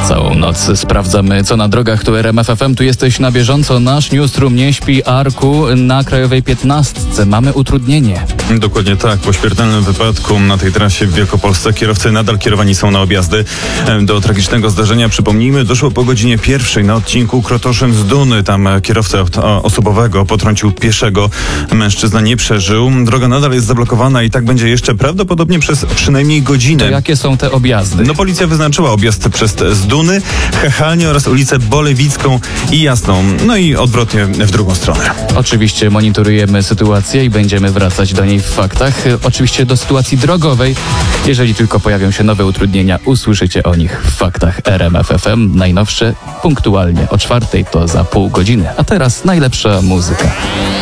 Całą noc sprawdzamy, co na drogach. Tu RMF FM, tu jesteś na bieżąco. Nasz newsroom nie śpi. Arku, na Krajowej 15 mamy utrudnienie. Dokładnie tak. Po śmiertelnym wypadku na tej trasie w Wielkopolsce kierowcy nadal kierowani są na objazdy. Do tragicznego zdarzenia, przypomnijmy, doszło po godzinie 1 na odcinku Krotoszyn z Duny. Tam kierowcę osobowego potrącił pieszego. Mężczyzna nie przeżył. Droga nadal jest zablokowana i tak będzie jeszcze prawdopodobnie przez przynajmniej godzinę. To jakie są te objazdy? No, policja wyznaczyła objazd przez Zduny, Chechalnię oraz ulicę Bolewicką i Jasną. No i odwrotnie w drugą stronę. Oczywiście monitorujemy sytuację i będziemy wracać do niej w faktach. Oczywiście do sytuacji drogowej. Jeżeli tylko pojawią się nowe utrudnienia, usłyszycie o nich w faktach RMF FM. Najnowsze punktualnie o 4:00, to za pół godziny. A teraz najlepsza muzyka.